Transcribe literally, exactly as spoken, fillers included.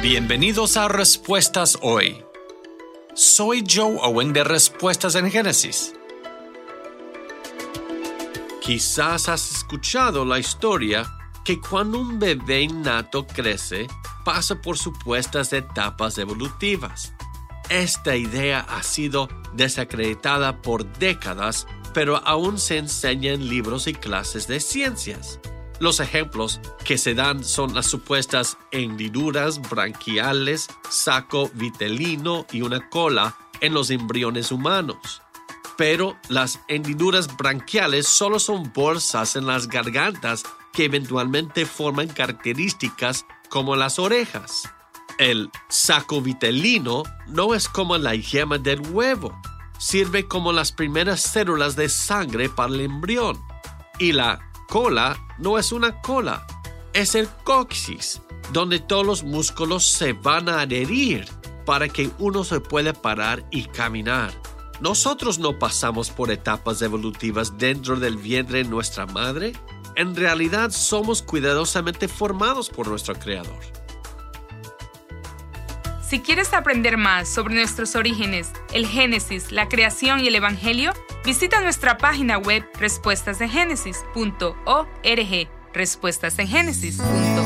Bienvenidos a Respuestas Hoy. Soy Joe Owen de Respuestas en Génesis. Quizás has escuchado la historia que cuando un bebé innato crece, pasa por supuestas etapas evolutivas. Esta idea ha sido desacreditada por décadas, pero aún se enseña en libros y clases de ciencias. Los ejemplos que se dan son las supuestas hendiduras branquiales, saco vitelino y una cola en los embriones humanos. Pero las hendiduras branquiales solo son bolsas en las gargantas que eventualmente forman características como las orejas. El saco vitelino no es como la yema del huevo. Sirve como las primeras células de sangre para el embrión. Y la cola no es una cola, es el coxis, donde todos los músculos se van a adherir para que uno se pueda parar y caminar. ¿Nosotros no pasamos por etapas evolutivas dentro del vientre de nuestra madre? En realidad somos cuidadosamente formados por nuestro Creador. Si quieres aprender más sobre nuestros orígenes, el Génesis, la creación y el Evangelio, visita nuestra página web respuestas en génesis punto org, respuestas en génesis punto org.